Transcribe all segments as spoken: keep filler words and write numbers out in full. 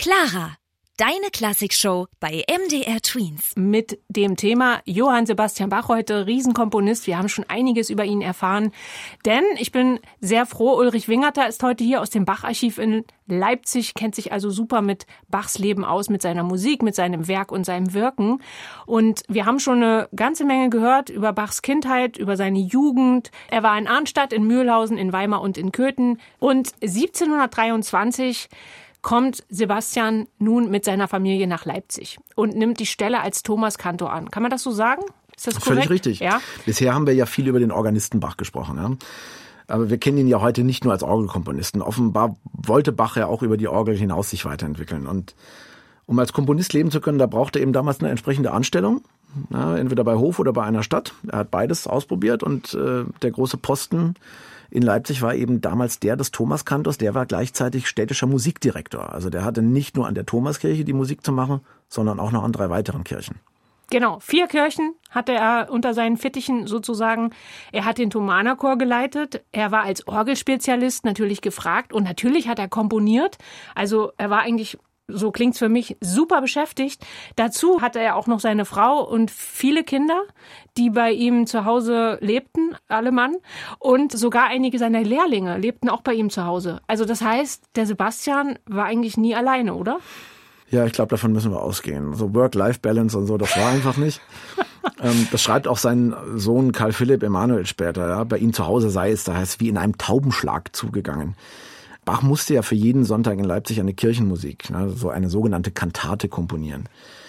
Clara, deine Klassikshow bei M D R Tweens. Mit dem Thema Johann Sebastian Bach heute, Riesenkomponist. Wir haben schon einiges über ihn erfahren. Denn ich bin sehr froh, Ulrich Wingerter ist heute hier aus dem Bach-Archiv in Leipzig, kennt sich also super mit Bachs Leben aus, mit seiner Musik, mit seinem Werk und seinem Wirken. Und wir haben schon eine ganze Menge gehört über Bachs Kindheit, über seine Jugend. Er war in Arnstadt, in Mühlhausen, in Weimar und in Köthen. Und siebzehnhundertdreiundzwanzig kommt Sebastian nun mit seiner Familie nach Leipzig und nimmt die Stelle als Thomaskantor an. Kann man das so sagen? Ist das korrekt? Völlig richtig. Ja? Bisher haben wir ja viel über den Organisten Bach gesprochen. Ja? Aber wir kennen ihn ja heute nicht nur als Orgelkomponisten. Offenbar wollte Bach ja auch über die Orgel hinaus sich weiterentwickeln. Und um als Komponist leben zu können, da brauchte er eben damals eine entsprechende Anstellung. Ja, entweder bei Hof oder bei einer Stadt. Er hat beides ausprobiert und äh, der große Posten in Leipzig war eben damals der des Thomaskantors, der war gleichzeitig städtischer Musikdirektor. Also der hatte nicht nur an der Thomaskirche die Musik zu machen, sondern auch noch an drei weiteren Kirchen. Genau, vier Kirchen hatte er unter seinen Fittichen sozusagen. Er hat den Thomanerchor geleitet. Er war als Orgelspezialist natürlich gefragt und natürlich hat er komponiert. Also er war eigentlich, so klingt's für mich, super beschäftigt. Dazu hatte er auch noch seine Frau und viele Kinder, die bei ihm zu Hause lebten, alle Mann. Und sogar einige seiner Lehrlinge lebten auch bei ihm zu Hause. Also das heißt, der Sebastian war eigentlich nie alleine, oder? Ja, ich glaube, davon müssen wir ausgehen. So Work-Life-Balance und so, das war einfach nicht. ähm, das schreibt auch sein Sohn Karl Philipp Emanuel später. Ja? Bei ihm zu Hause sei es, da heißt wie in einem Taubenschlag zugegangen. Bach musste ja für jeden Sonntag in Leipzig eine Kirchenmusik, ne, so eine sogenannte Kantate komponieren.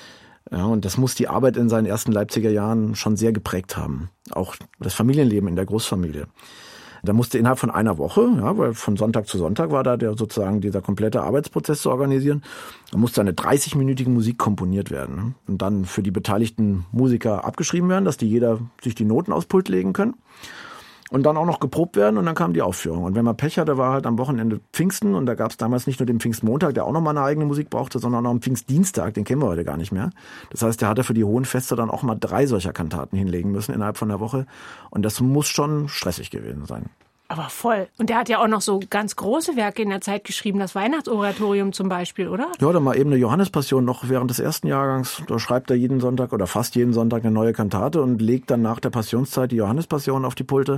Ja, und das muss die Arbeit in seinen ersten Leipziger Jahren schon sehr geprägt haben. Auch das Familienleben in der Großfamilie. Da musste innerhalb von einer Woche, ja, weil von Sonntag zu Sonntag war da der sozusagen dieser komplette Arbeitsprozess zu organisieren, da musste eine dreißig-minütige Musik komponiert werden. Ne, und dann für die beteiligten Musiker abgeschrieben werden, dass die jeder sich die Noten aufs Pult legen können. Und dann auch noch geprobt werden und dann kam die Aufführung. Und wenn man Pech hatte, war halt am Wochenende Pfingsten und da gab es damals nicht nur den Pfingstmontag, der auch nochmal eine eigene Musik brauchte, sondern auch noch einen Pfingstdienstag, den kennen wir heute gar nicht mehr. Das heißt, der hatte für die hohen Feste dann auch mal drei solcher Kantaten hinlegen müssen innerhalb von der Woche. Und das muss schon stressig gewesen sein. Aber voll. Und der hat ja auch noch so ganz große Werke in der Zeit geschrieben, das Weihnachtsoratorium zum Beispiel, oder? Ja, dann mal eben eine Johannespassion noch während des ersten Jahrgangs. Da schreibt er jeden Sonntag oder fast jeden Sonntag eine neue Kantate und legt dann nach der Passionszeit die Johannespassion auf die Pulte.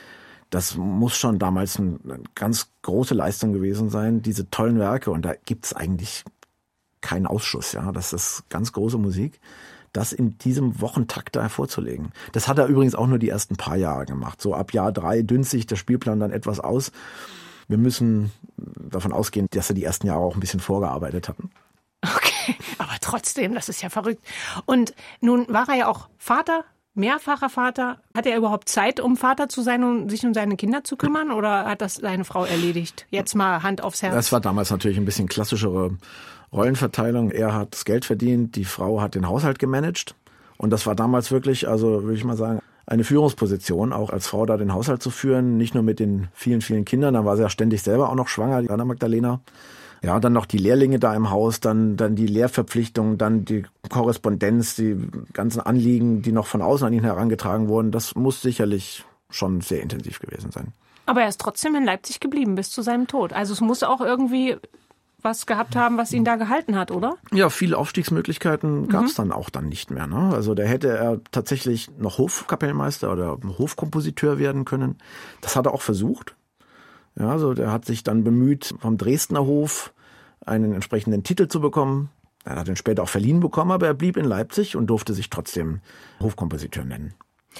Das muss schon damals eine ganz große Leistung gewesen sein, diese tollen Werke. Und da gibt's eigentlich keinen Ausschuss. Ja, das ist ganz große Musik. Das in diesem Wochentakt da hervorzulegen. Das hat er übrigens auch nur die ersten paar Jahre gemacht. So ab Jahr drei dünnt sich der Spielplan dann etwas aus. Wir müssen davon ausgehen, dass er die ersten Jahre auch ein bisschen vorgearbeitet hat. Okay, aber trotzdem, das ist ja verrückt. Und nun war er ja auch Vater, mehrfacher Vater. Hat er überhaupt Zeit, um Vater zu sein und sich um seine Kinder zu kümmern? Oder hat das seine Frau erledigt? Jetzt mal Hand aufs Herz. Das war damals natürlich ein bisschen klassischere Rollenverteilung. Er hat das Geld verdient, die Frau hat den Haushalt gemanagt. Und das war damals wirklich, also würde ich mal sagen, eine Führungsposition, auch als Frau da den Haushalt zu führen. Nicht nur mit den vielen, vielen Kindern, dann war sie ja ständig selber auch noch schwanger, die Anna Magdalena. Ja, und dann noch die Lehrlinge da im Haus, dann, dann die Lehrverpflichtung, dann die Korrespondenz, die ganzen Anliegen, die noch von außen an ihn herangetragen wurden. Das muss sicherlich schon sehr intensiv gewesen sein. Aber er ist trotzdem in Leipzig geblieben bis zu seinem Tod. Also es muss auch irgendwie was gehabt haben, was ihn da gehalten hat, oder? Ja, viele Aufstiegsmöglichkeiten gab es mhm. dann auch dann nicht mehr. Ne? Also da hätte er tatsächlich noch Hofkapellmeister oder Hofkompositeur werden können. Das hat er auch versucht. Ja, also der hat sich dann bemüht, vom Dresdner Hof einen entsprechenden Titel zu bekommen. Er hat ihn später auch verliehen bekommen, aber er blieb in Leipzig und durfte sich trotzdem Hofkompositeur nennen.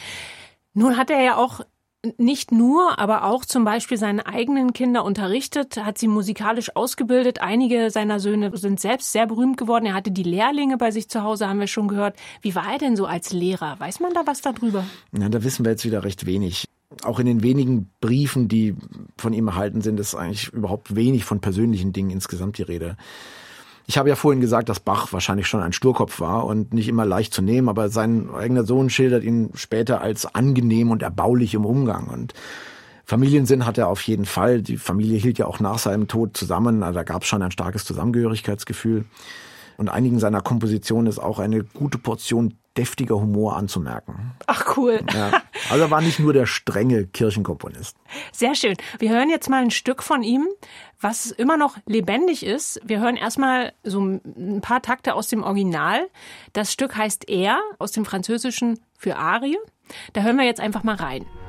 Nun hat er ja auch nicht nur, aber auch zum Beispiel seine eigenen Kinder unterrichtet, hat sie musikalisch ausgebildet. Einige seiner Söhne sind selbst sehr berühmt geworden. Er hatte die Lehrlinge bei sich zu Hause, haben wir schon gehört. Wie war er denn so als Lehrer? Weiß man da was darüber? Ja, da wissen wir jetzt wieder recht wenig. Auch in den wenigen Briefen, die von ihm erhalten sind, ist eigentlich überhaupt wenig von persönlichen Dingen insgesamt die Rede. Ich habe ja vorhin gesagt, dass Bach wahrscheinlich schon ein Sturkopf war und nicht immer leicht zu nehmen, aber sein eigener Sohn schildert ihn später als angenehm und erbaulich im Umgang. Und Familiensinn hat er auf jeden Fall. Die Familie hielt ja auch nach seinem Tod zusammen, also da gab es schon ein starkes Zusammengehörigkeitsgefühl. Und einigen seiner Kompositionen ist auch eine gute Portion deftiger Humor anzumerken. Ach cool. Ja. Also er war nicht nur der strenge Kirchenkomponist. Sehr schön. Wir hören jetzt mal ein Stück von ihm, was immer noch lebendig ist. Wir hören erstmal so ein paar Takte aus dem Original. Das Stück heißt Er, aus dem Französischen für Arie. Da hören wir jetzt einfach mal rein.